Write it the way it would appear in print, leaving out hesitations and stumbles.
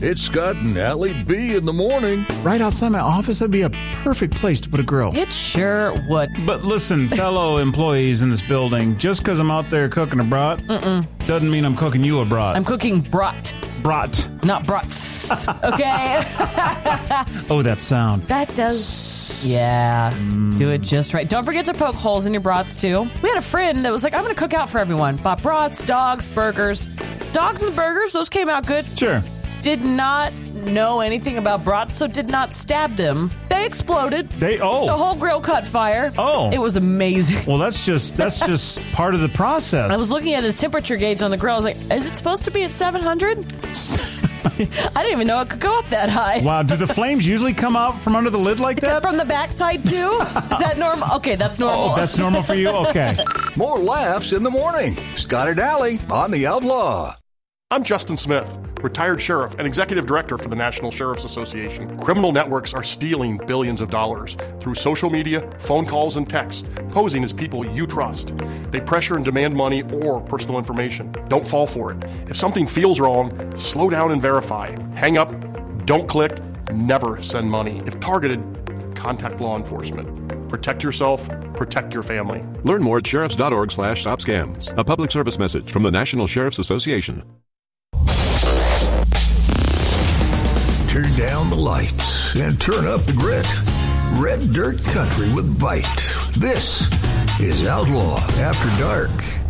It's Scott and Allie B in the morning. Right outside my office, that'd be a perfect place to put a grill. It sure would. But listen, fellow employees in this building, just because I'm out there cooking a brat doesn't mean I'm cooking you a brat. I'm cooking brat. Brat. Not brats. Okay? Oh, that sound. That does. Yeah. Do it just right. Don't forget to poke holes in your brats, too. We had a friend that was like, I'm going to cook out for everyone. Bought brats, dogs, burgers. Dogs and burgers, those came out good. Sure. Did not know anything about brats, so did not stab them. They exploded. The whole grill caught fire. Oh. It was amazing. Well, that's just part of the process. I was looking at his temperature gauge on the grill. I was like, is it supposed to be at 700? I didn't even know it could go up that high. Wow, do the flames usually come out from under the lid like that? From the backside, too? Is that normal? Okay, that's normal. Oh, that's normal for you? Okay. More laughs in the morning. Scott and Allie on The Outlaw. I'm Justin Smith, retired sheriff and executive director for the National Sheriff's Association. Criminal networks are stealing billions of dollars through social media, phone calls, and text, posing as people you trust. They pressure and demand money or personal information. Don't fall for it. If something feels wrong, slow down and verify. Hang up, don't click, never send money. If targeted, contact law enforcement. Protect yourself, protect your family. Learn more at sheriffs.org/stopscams. A public service message from the National Sheriff's Association. Turn down the lights and turn up the grit. Red Dirt Country with Bite. This is Outlaw After Dark.